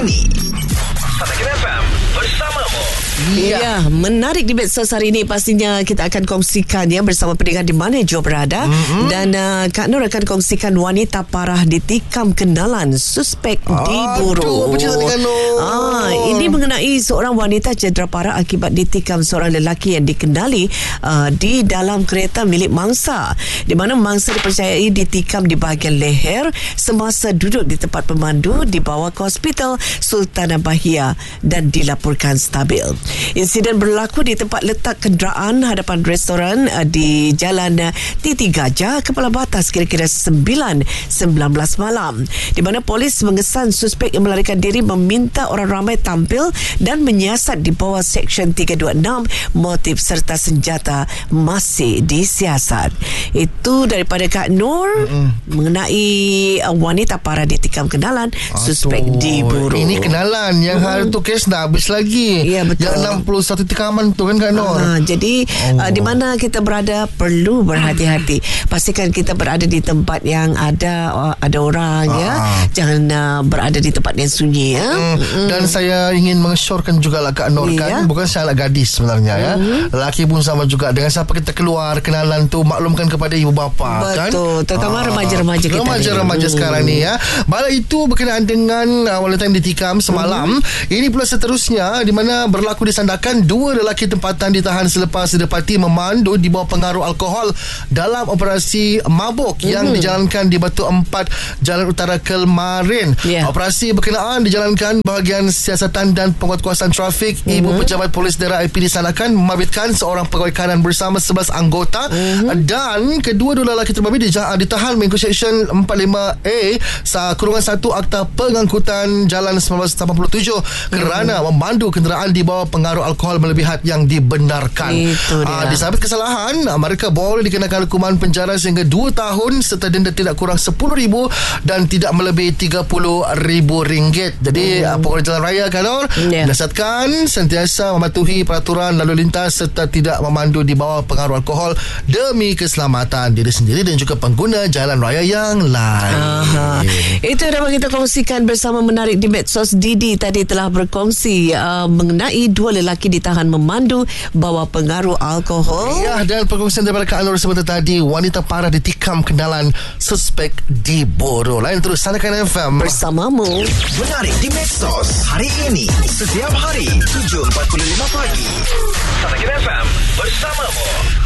ini. Kinabalu FM bersamamu. Ya, menarik di medsos hari ini. Pastinya kita akan kongsikannya bersama pendengar di mana jua berada. Dan Kak Nur akan kongsikan wanita parah ditikam kenalan, suspek diburu. Apa cerita dengan Nur? Ini mengenai seorang wanita cedera parah akibat ditikam seorang lelaki yang dikenali di dalam kereta milik mangsa, di mana mangsa dipercayai ditikam di bahagian leher semasa duduk di tempat pemandu, dibawa ke hospital Sultanah Bahia dan dilaporkan stabil. Insiden berlaku di tempat letak kenderaan hadapan restoran di Jalan Titi Gajah, Kepala Batas, kira-kira 9:19 malam, di mana polis mengesan suspek yang melarikan diri meminta orang ramai tampil dan menyiasat di bawah Seksyen 326. Motif serta senjata masih disiasat. Itu daripada Kak Nur mengenai wanita parah ditikam kenalan, suspek diburu. Ini kenalan yang hari tu kes dah habis lagi. Ya, betul. Yang 61 tikaman tu kan Kak Nur. Jadi di mana kita berada perlu berhati-hati. Pastikan kita berada di tempat yang ada orang ya. Jangan berada di tempat yang sunyi ya. Dan saya ingin mengesyorkan jugalah Kak Nur kan, bukan saya anak gadis sebenarnya ya. Lelaki pun sama juga. Dengan siapa kita keluar kenalan tu, maklumkan kepada ibu bapa. Betul, terutama remaja-remaja kita. Remaja sekarang ni ya. Bala itu berkenaan dengan wanita yang ditikam semalam. Ini pula seterusnya di mana berlaku di Sandakan. Dua lelaki tempatan ditahan selepas didapati memandu di bawah pengaruh alkohol dalam operasi mabuk yang dijalankan di Batu Empat, Jalan Utara Kelmarin. Operasi berkenaan dijalankan bahagian siasatan dan penguatkuasaan trafik. Ibu Pejabat Polis Daerah IPD Sandakan membabitkan seorang pegawai kanan bersama 11 anggota dan kedua-dua lelaki terbabit ditahan mengikut Seksyen 45A kurungan 1 Akta Pengangkutan Jalan 1987 kerana memandu kenderaan di bawah pengaruh alkohol melebihat yang dibenarkan. Disabit kesalahan, mereka boleh dikenakan hukuman penjara sehingga 2 tahun serta denda tidak kurang RM10,000 dan tidak melebihi RM30,000. Jadi pengguna jalan raya kan Nur, nasihatkan sentiasa mematuhi peraturan lalu lintas serta tidak memandu di bawah pengaruh alkohol demi keselamatan diri sendiri dan juga pengguna jalan raya yang lain. Itu yang dapat kita kongsikan bersama menarik di medsos. Didi tadi telah berkongsi mengenai dua lelaki ditahan memandu bawah pengaruh alkohol. Ya, dan perkongsian daripada Kak Nur sebentar tadi, wanita parah ditikam kenalan, suspek diburu. Lain terus Sandakan FM bersamamu. Menarik di medsos hari ini setiap hari 7.45 pagi. Sandakan FM bersamamu.